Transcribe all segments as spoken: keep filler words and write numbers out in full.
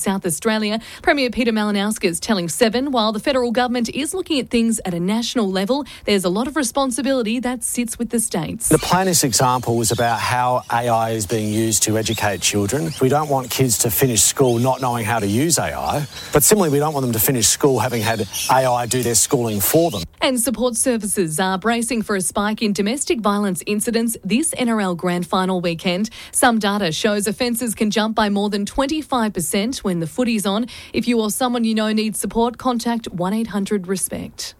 South Australia. Premier Peter Malinowskis telling Seven, while the federal government is looking at things at a national level, there's a lot of responsibility that sits with the states. The plainest example was about how A I is being used to educate children. We don't want kids to finish school not knowing how to use A I, but similarly we don't want them to finish school having had A I do their schooling for them. And support services are bracing for a spike in domestic violence incidents this N R L Grand Final weekend. Some data shows offences can jump by more than twenty-five percent when the footy's on. If you or someone you know needs support, contact one eight hundred RESPECT.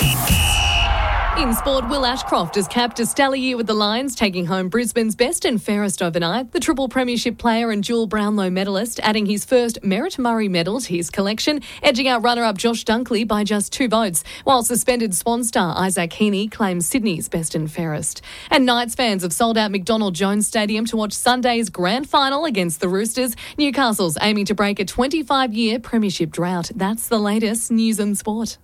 In sport, Will Ashcroft has capped a stellar year with the Lions, taking home Brisbane's best and fairest overnight. The triple premiership player and dual Brownlow medalist, adding his first Merritt Murray medal to his collection, edging out runner-up Josh Dunkley by just two votes, while suspended Swan star Isaac Heaney claims Sydney's best and fairest. And Knights fans have sold out McDonald Jones Stadium to watch Sunday's grand final against the Roosters. Newcastle's aiming to break a twenty-five-year premiership drought. That's the latest news and sport.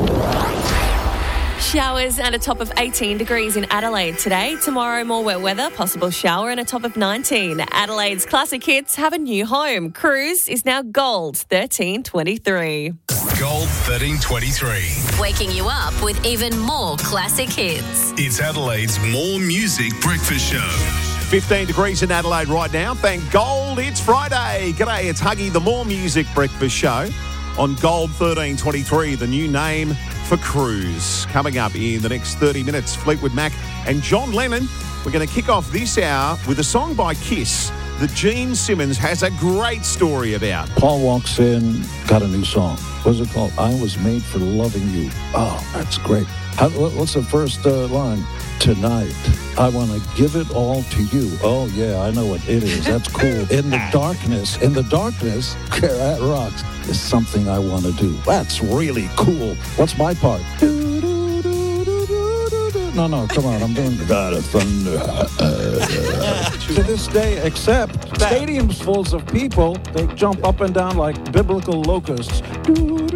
Showers and a top of eighteen degrees in Adelaide today. Tomorrow, more wet weather, possible shower and a top of nineteen. Adelaide's classic hits have a new home. Cruise is now Gold thirteen twenty-three. Gold thirteen twenty-three. Waking you up with even more classic hits. It's Adelaide's More Music Breakfast Show. fifteen degrees in Adelaide right now. Thank Gold, it's Friday. G'day, it's Huggy, the More Music Breakfast Show on Gold thirteen twenty-three, the new name for Cruise. Coming up in the next thirty minutes, Fleetwood Mac and John Lennon. We're going to kick off this hour with a song by Kiss that Gene Simmons has a great story about. Paul walks in, got a new song. What's it called? I Was Made for Loving You. Oh, that's great. How, what's the first uh, line? Tonight, I want to give it all to you. Oh, yeah, I know what it is. That's cool. In the darkness, in the darkness, that rocks, is something I want to do. That's really cool. What's my part? No, no, come on, I'm doing God of Thunder. To this day, except stadiums full of people, they jump up and down like biblical locusts.